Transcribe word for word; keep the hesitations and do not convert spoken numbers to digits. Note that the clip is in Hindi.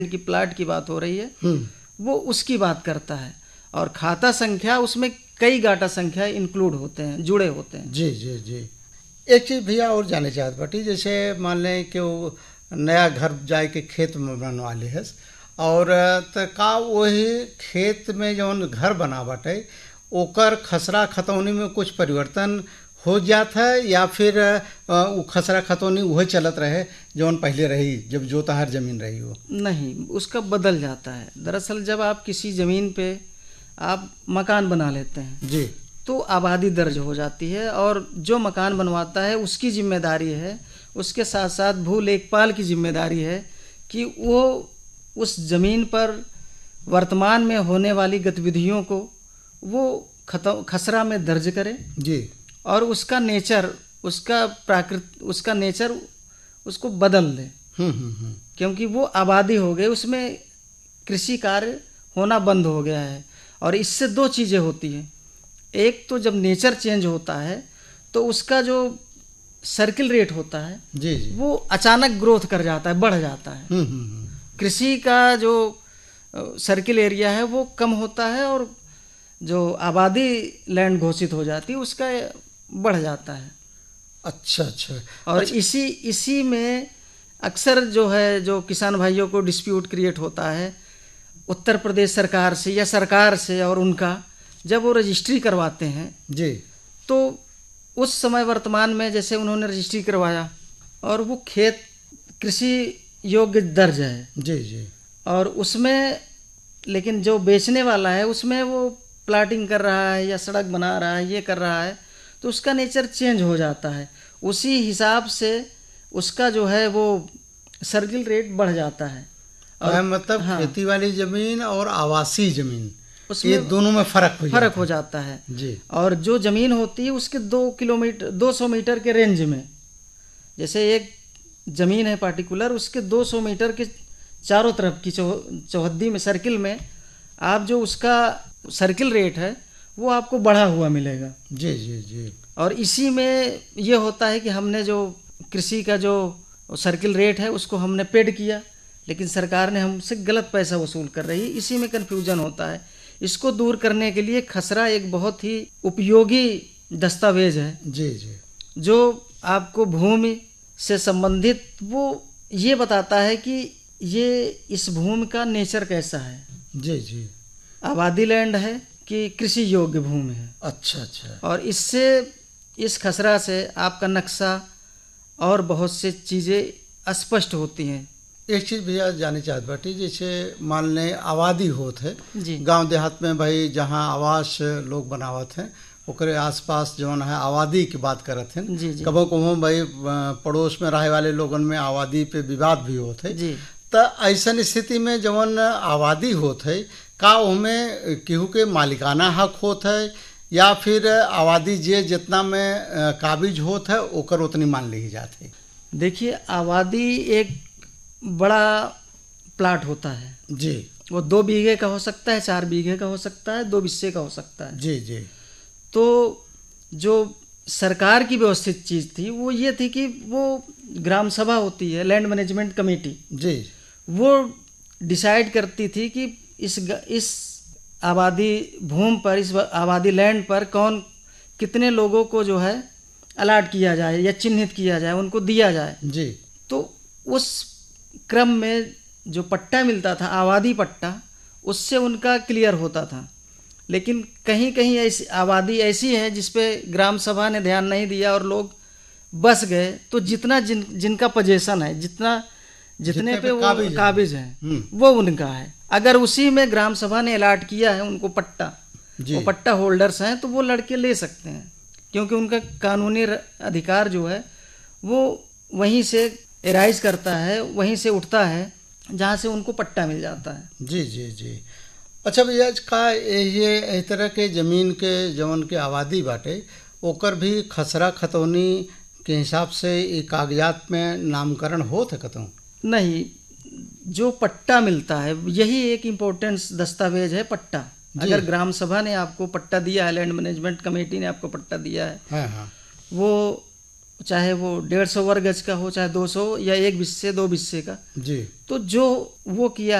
की प्लाट की बात हो रही है वो उसकी बात करता है, और खाता संख्या उसमें कई गाटा संख्या इंक्लूड होते हैं, जुड़े होते हैं। जी जी जी एक चीज़ भैया और जाने चाहत बाटी, जैसे मान लें कि वो नया घर जाए के खेत में बनवा ले है, और त का वही खेत में जौन घर बना बाटे ओकर खसरा खतौनी में कुछ परिवर्तन हो जात है, या फिर वो खसरा खतौनी वही चलत रहे जौन पहले रही जब जोतहर जमीन रही हो? नहीं, उसका बदल जाता है। दरअसल जब आप किसी ज़मीन पे आप मकान बना लेते हैं जी, तो आबादी दर्ज हो जाती है, और जो मकान बनवाता है उसकी जिम्मेदारी है, उसके साथ साथ भू लेखपाल की जिम्मेदारी है कि वो उस ज़मीन पर वर्तमान में होने वाली गतिविधियों को वो खत खसरा में दर्ज करे जी, और उसका नेचर, उसका प्राकृत उसका नेचर उसको बदल दे। हम्म हम्म हम्म क्योंकि वो आबादी हो गई, उसमें कृषि कार्य होना बंद हो गया है। और इससे दो चीज़ें होती हैं, एक तो जब नेचर चेंज होता है तो उसका जो सर्किल रेट होता है जी जी, वो अचानक ग्रोथ कर जाता है, बढ़ जाता है। हम्म हम्म हम्म कृषि का जो सर्किल एरिया है वो कम होता है, और जो आबादी लैंड घोषित हो जाती है उसका बढ़ जाता है। अच्छा अच्छा और अच्छा, इसी इसी में अक्सर जो है जो किसान भाइयों को डिस्प्यूट क्रिएट होता है उत्तर प्रदेश सरकार से या सरकार से, और उनका जब वो रजिस्ट्री करवाते हैं जी तो उस समय वर्तमान में जैसे उन्होंने रजिस्ट्री करवाया और वो खेत कृषि योग्य दर्ज है जी जी, और उसमें, लेकिन जो बेचने वाला है उसमें वो प्लाटिंग कर रहा है या सड़क बना रहा है, ये कर रहा है, तो उसका नेचर चेंज हो जाता है। उसी हिसाब से उसका जो है वो सर्किल रेट बढ़ जाता है। और और मतलब हाँ, खेती वाली जमीन और आवासीय जमीन ये उसमें दोनों में फर्क हो फर्क जाता हो जाता है। है। जी और जो ज़मीन होती है उसके दो किलोमीटर दो सौ मीटर के रेंज में, जैसे एक ज़मीन है पार्टिकुलर, उसके दो सौ मीटर के चारों तरफ की चौहद्दी में, सर्किल में, आप जो उसका सर्किल रेट है वो आपको बढ़ा हुआ मिलेगा। जी जी जी, और इसी में ये होता है कि हमने जो कृषि का जो सर्किल रेट है उसको हमने पेड किया, लेकिन सरकार ने हमसे गलत पैसा वसूल कर रही है, इसी में कन्फ्यूजन होता है। इसको दूर करने के लिए खसरा एक बहुत ही उपयोगी दस्तावेज है जी जी, जो आपको भूमि से संबंधित वो ये बताता है कि ये इस भूमि का नेचर कैसा है, जी जी, आबादी लैंड है कि कृषि योग्य भूमि है। अच्छा अच्छा, और इससे, इस खसरा से आपका नक्शा और बहुत से चीज़ें स्पष्ट होती हैं। एक चीज़ भैया जाने चाहत बाटी, जैसे मान लें आबादी होत है जी गांव देहात में, भाई जहां आवास लोग बनावत हैं ओकरे आसपास जौन है आबादी की बात करत हैं। जी जी कबो कबो भाई पड़ोस में रहे वाले लोगन में आबादी पे विवाद भी होत है, जी तो ऐसन स्थिति में जौन आबादी होत है का उनमें केहू के मालिकाना हक होत है, या फिर आबादी जे जितना में काबिज होत है ओकर उतनी मान ली जात है? देखिए, आबादी एक बड़ा प्लाट होता है, जी वो दो बीघे का हो सकता है, चार बीघे का हो सकता है, दो बिस्से का हो सकता है। जी जी, तो जो सरकार की व्यवस्थित चीज़ थी वो ये थी कि वो ग्राम सभा होती है, लैंड मैनेजमेंट कमेटी, जी वो डिसाइड करती थी कि इस इस आबादी भूमि पर, इस आबादी लैंड पर कौन कितने लोगों को जो है अलाट किया जाए या चिन्हित किया जाए, उनको दिया जाए। जी, तो उस क्रम में जो पट्टा मिलता था, आबादी पट्टा, उससे उनका क्लियर होता था। लेकिन कहीं कहीं ऐसी आबादी ऐसी है जिस पे ग्राम सभा ने ध्यान नहीं दिया और लोग बस गए, तो जितना जिन जिनका पोजीशन है, जितना जितने जितने पे पे वो काबिज है। काबिज है हम्म। वो उनका है। अगर उसी में ग्राम सभा ने अलाट किया है उनको पट्टा, जी वो पट्टा होल्डर्स हैं, तो वो लड़के ले सकते हैं, क्योंकि उनका कानूनी अधिकार जो है वो वहीं से एराइज करता है, वहीं से उठता है जहाँ से उनको पट्टा मिल जाता है। जी जी जी, अच्छा भैया, का ये इस तरह के जमीन के जवन के आबादी बाटे ओकर भी खसरा खतौनी के हिसाब से ये कागजात में नामकरण होत है कतौ? नहीं, जो पट्टा मिलता है यही एक इम्पोर्टेंट दस्तावेज है, पट्टा। अगर ग्राम सभा ने आपको पट्टा दिया है, लैंड मैनेजमेंट कमेटी ने आपको पट्टा दिया है, हाँ हाँ, वो चाहे वो डेढ़ सौ वर्ग गज का हो, चाहे दो सौ या एक बिस्से दो बिस्से का, जी। तो जो वो किया